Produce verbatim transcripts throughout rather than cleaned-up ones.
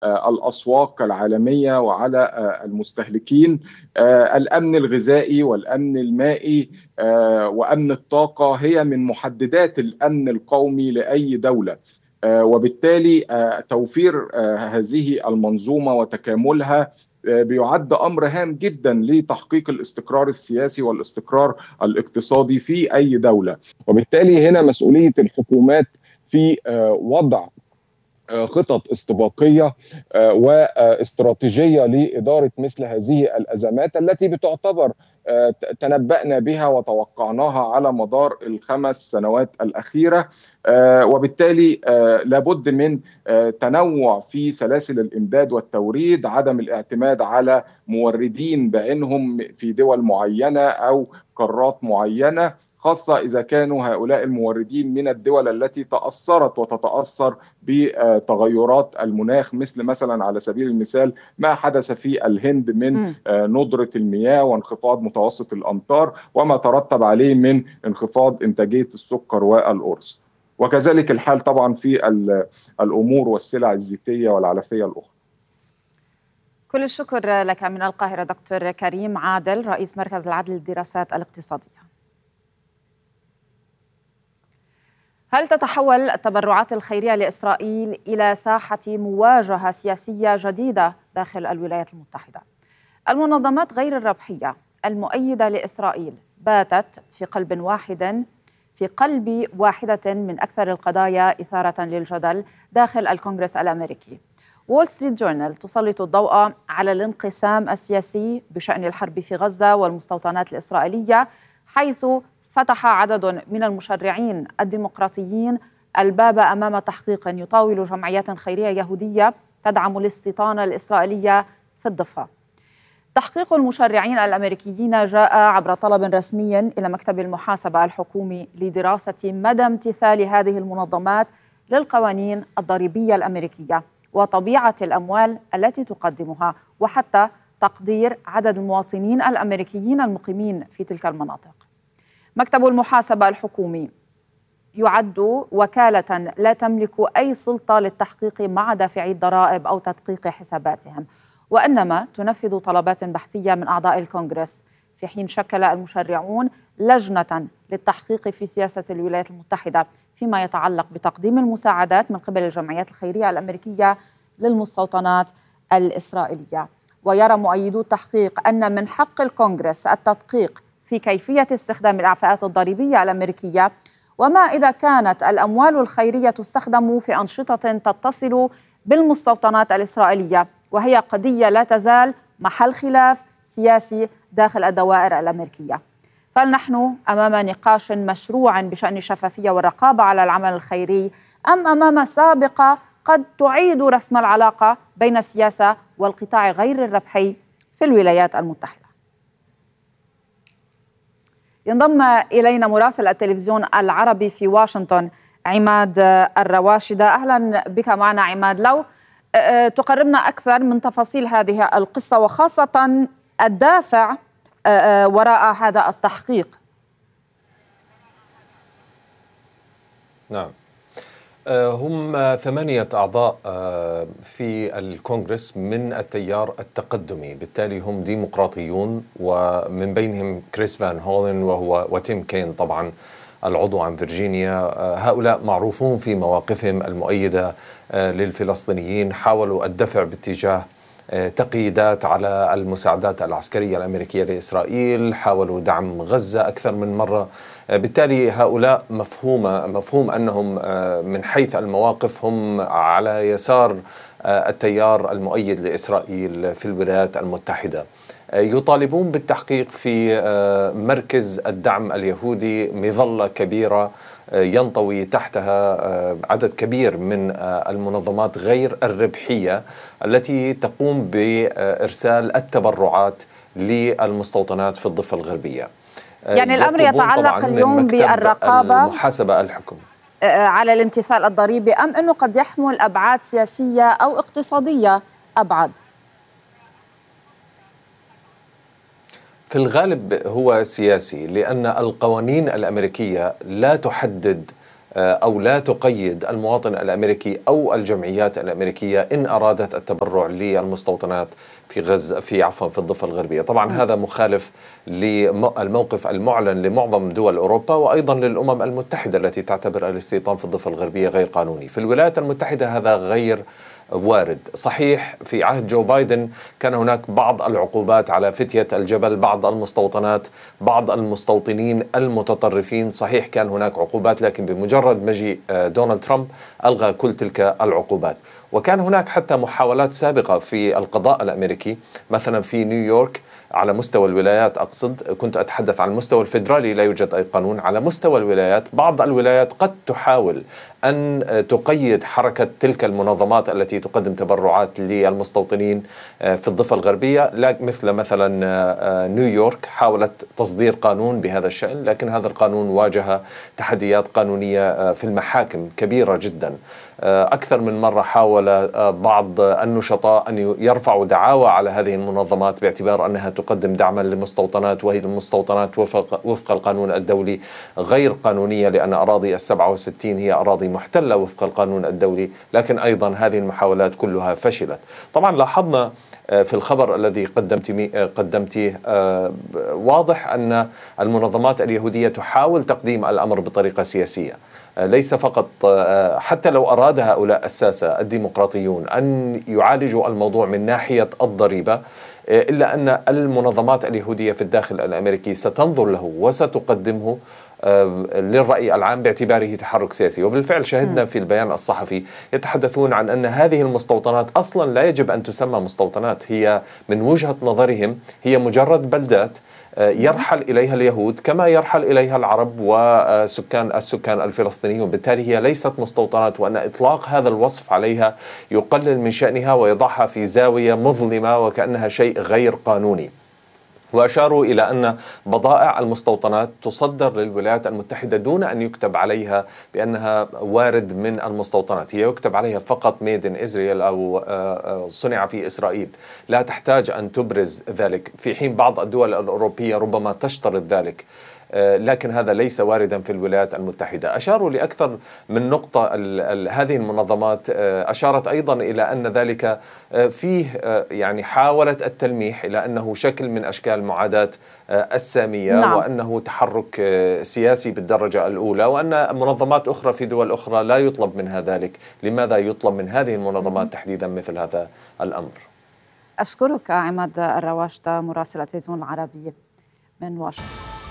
الأسواق العالمية وعلى المستهلكين. الأمن الغذائي والأمن المائي وأمن الطاقة هي من محددات الأمن القومي لأي دولة، وبالتالي توفير هذه المنظومة وتكاملها بيعد أمر هام جدا لتحقيق الاستقرار السياسي والاستقرار الاقتصادي في أي دولة. وبالتالي هنا مسؤولية الحكومات في وضع خطط استباقية واستراتيجية لإدارة مثل هذه الأزمات التي بتعتبر تنبأنا بها وتوقعناها على مدار الخمس سنوات الأخيرة. وبالتالي لابد من تنوع في سلاسل الإمداد والتوريد، عدم الاعتماد على موردين بعينهم في دول معينة أو قارات معينة، خاصة إذا كانوا هؤلاء الموردين من الدول التي تأثرت وتتأثر بتغيرات المناخ، مثل مثلا على سبيل المثال ما حدث في الهند من ندرة المياه وانخفاض متوسط الأمطار وما ترتب عليه من انخفاض إنتاجية السكر والأرز. وكذلك الحال طبعا في الأمور والسلع الزيتية والعلفية الأخرى. كل الشكر لك من القاهرة دكتور كريم عادل، رئيس مركز العدل للدراسات الاقتصادية. هل تتحول التبرعات الخيرية لإسرائيل إلى ساحة مواجهة سياسية جديدة داخل الولايات المتحدة؟ المنظمات غير الربحية المؤيدة لإسرائيل باتت في قلب واحد في قلب واحدة من أكثر القضايا إثارة للجدل داخل الكونغرس الأمريكي. وول ستريت جورنال تسلط الضوء على الانقسام السياسي بشأن الحرب في غزة والمستوطنات الإسرائيلية، حيث فتح عدد من المشرعين الديمقراطيين الباب أمام تحقيق يطاول جمعيات خيرية يهودية تدعم الاستيطان الإسرائيلية في الضفة. تحقيق المشرعين الأمريكيين جاء عبر طلب رسمي إلى مكتب المحاسبة الحكومي لدراسة مدى امتثال هذه المنظمات للقوانين الضريبية الأمريكية وطبيعة الأموال التي تقدمها، وحتى تقدير عدد المواطنين الأمريكيين المقيمين في تلك المناطق. مكتب المحاسبة الحكومي يعد وكالة لا تملك أي سلطة للتحقيق مع دافعي الضرائب أو تدقيق حساباتهم، وإنما تنفذ طلبات بحثية من أعضاء الكونغرس، في حين شكل المشرعون لجنة للتحقيق في سياسة الولايات المتحدة فيما يتعلق بتقديم المساعدات من قبل الجمعيات الخيرية الأمريكية للمستوطنات الإسرائيلية. ويرى مؤيدو التحقيق أن من حق الكونغرس التدقيق في كيفية استخدام الإعفاءات الضريبية الأمريكية، وما إذا كانت الأموال الخيرية تستخدم في أنشطة تتصل بالمستوطنات الإسرائيلية، وهي قضية لا تزال محل خلاف سياسي داخل الدوائر الأمريكية. فنحن أمام نقاش مشروع بشأن الشفافية والرقابة على العمل الخيري، أم أمام سابقة قد تعيد رسم العلاقة بين السياسة والقطاع غير الربحي في الولايات المتحدة؟ ينضم إلينا مراسل التلفزيون العربي في واشنطن عماد الرواشدة. أهلا بك معنا عماد. لو تقربنا أكثر من تفاصيل هذه القصة، وخاصة الدافع وراء هذا التحقيق. نعم، هم ثمانية أعضاء في الكونغرس من التيار التقدمي، بالتالي هم ديمقراطيون، ومن بينهم كريس فان هولن وهو وتيم كين طبعا العضو عن فيرجينيا. هؤلاء معروفون في مواقفهم المؤيدة للفلسطينيين، حاولوا الدفع باتجاه تقييدات على المساعدات العسكرية الأمريكية لإسرائيل، حاولوا دعم غزة أكثر من مرة. بالتالي هؤلاء مفهوم مفهوم أنهم من حيث المواقف هم على يسار التيار المؤيد لإسرائيل في الولايات المتحدة. يطالبون بالتحقيق في مركز الدعم اليهودي، مظلة كبيرة ينطوي تحتها عدد كبير من المنظمات غير الربحية التي تقوم بإرسال التبرعات للمستوطنات في الضفة الغربية. يعني الأمر يتعلق اليوم بالرقابة المحاسبة الحكم على الامتثال الضريبي، أم أنه قد يحمل أبعاد سياسية أو اقتصادية أبعد؟ في الغالب هو سياسي، لأن القوانين الأمريكية لا تحدد أو لا تقيد المواطن الأمريكي أو الجمعيات الأمريكية إن أرادت التبرع للمستوطنات في غزة في عفوا في الضفة الغربية. طبعا هذا مخالف للموقف المعلن لمعظم دول أوروبا وأيضا للأمم المتحدة التي تعتبر الاستيطان في الضفة الغربية غير قانوني. في الولايات المتحدة هذا غير وارد. صحيح في عهد جو بايدن كان هناك بعض العقوبات على فتية الجبل، بعض المستوطنات، بعض المستوطنين المتطرفين، صحيح كان هناك عقوبات، لكن بمجرد مجيء دونالد ترامب ألغى كل تلك العقوبات. وكان هناك حتى محاولات سابقة في القضاء الأمريكي، مثلا في نيويورك على مستوى الولايات، أقصد كنت أتحدث عن المستوى الفيدرالي لا يوجد أي قانون، على مستوى الولايات بعض الولايات قد تحاول أن تقيد حركة تلك المنظمات التي تقدم تبرعات للمستوطنين في الضفة الغربية، مثل مثلا نيويورك حاولت تصدير قانون بهذا الشأن، لكن هذا القانون واجه تحديات قانونية في المحاكم كبيرة جدا. أكثر من مرة حاول بعض النشطاء أن يرفعوا دعاوى على هذه المنظمات باعتبار أنها تقدم دعما لمستوطنات، وهي المستوطنات وفق, وفق القانون الدولي غير قانونية، لأن أراضي السبعة وستين هي أراضي محتلة وفق القانون الدولي، لكن أيضا هذه المحاولات كلها فشلت. طبعا لاحظنا في الخبر الذي قدمته واضح أن المنظمات اليهودية تحاول تقديم الأمر بطريقة سياسية، ليس فقط حتى لو أراد هؤلاء الساسة الديمقراطيون أن يعالجوا الموضوع من ناحية الضريبة، إلا أن المنظمات اليهودية في الداخل الأمريكي ستنظر له وستقدمه للرأي العام باعتباره تحرك سياسي. وبالفعل شهدنا في البيان الصحفي يتحدثون عن أن هذه المستوطنات أصلا لا يجب أن تسمى مستوطنات، هي من وجهة نظرهم هي مجرد بلدات يرحل إليها اليهود كما يرحل إليها العرب وسكان السكان الفلسطينيون، بالتالي هي ليست مستوطنات، وأن إطلاق هذا الوصف عليها يقلل من شأنها ويضعها في زاوية مظلمة وكأنها شيء غير قانوني. وأشاروا إلى أن بضائع المستوطنات تصدر للولايات المتحدة دون أن يكتب عليها بأنها وارد من المستوطنات، هي يكتب عليها فقط made in Israel أو صنع في إسرائيل، لا تحتاج أن تبرز ذلك، في حين بعض الدول الأوروبية ربما تشترط ذلك، لكن هذا ليس واردا في الولايات المتحدة. أشاروا لأكثر من نقطة. هذه المنظمات أشارت أيضا إلى أن ذلك فيه يعني حاولت التلميح إلى أنه شكل من أشكال معاداة السامية، نعم. وأنه تحرك سياسي بالدرجة الأولى، وأن منظمات أخرى في دول أخرى لا يطلب منها ذلك. لماذا يطلب من هذه المنظمات تحديدا مثل هذا الأمر؟ أشكرك عماد الرواشدة مراسل التلفزيون العربي من واشنطن.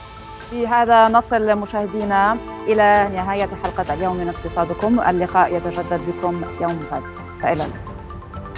بهذا نصل مشاهدينا إلى نهاية حلقة اليوم من اقتصادكم. اللقاء يتجدد بكم يوم غد، فإلى اللقاء.